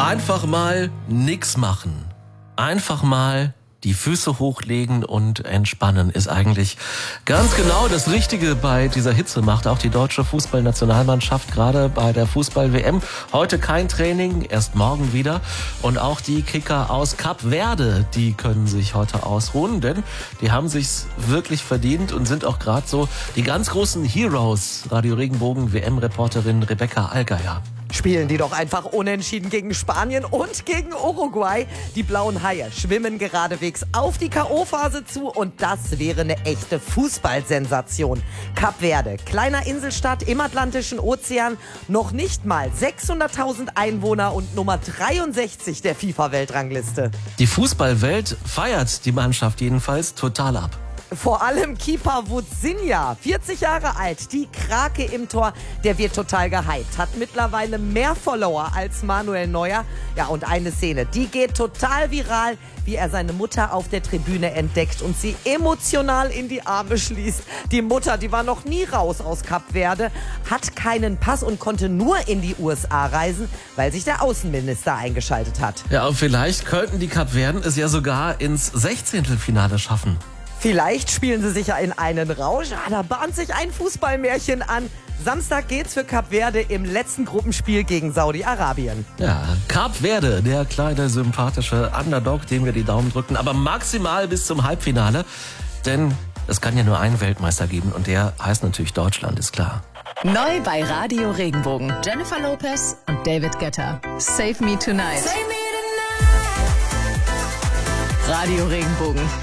Einfach mal nix machen. Einfach mal die Füße hochlegen und entspannen ist eigentlich ganz genau das Richtige bei dieser Hitze. Macht auch die deutsche Fußballnationalmannschaft gerade bei der Fußball-WM. Heute kein Training, erst morgen wieder. Und auch die Kicker aus Kap Verde, die können sich heute ausruhen, denn die haben sich's wirklich verdient und sind auch gerade so die ganz großen Heroes. Radio Regenbogen WM-Reporterin Rebecca Allgeier. Spielen die doch einfach unentschieden gegen Spanien und gegen Uruguay. Die blauen Haie schwimmen geradewegs auf die K.O.-Phase zu und das wäre eine echte Fußballsensation. Kap Verde, kleiner Inselstaat im Atlantischen Ozean, noch nicht mal 600.000 Einwohner und Nummer 63 der FIFA-Weltrangliste. Die Fußballwelt feiert die Mannschaft jedenfalls total ab. Vor allem Keeper Wutsinja, 40 Jahre alt, die Krake im Tor, der wird total gehypt, hat mittlerweile mehr Follower als Manuel Neuer. Ja, und eine Szene, die geht total viral, wie er seine Mutter auf der Tribüne entdeckt und sie emotional in die Arme schließt. Die Mutter, die war noch nie raus aus Kap Verde, hat keinen Pass und konnte nur in die USA reisen, weil sich der Außenminister eingeschaltet hat. Ja, und vielleicht könnten die Kapverden es ja sogar ins 16. Finale schaffen. Vielleicht spielen sie sich ja in einen Rausch. Da bahnt sich ein Fußballmärchen an. Samstag geht's für Kap Verde im letzten Gruppenspiel gegen Saudi-Arabien. Ja, Kap Verde, der kleine, sympathische Underdog, dem wir die Daumen drücken, aber maximal bis zum Halbfinale. Denn es kann ja nur einen Weltmeister geben und der heißt natürlich Deutschland, ist klar. Neu bei Radio Regenbogen. Jennifer Lopez und David Guetta. Save Me Tonight. Radio Regenbogen.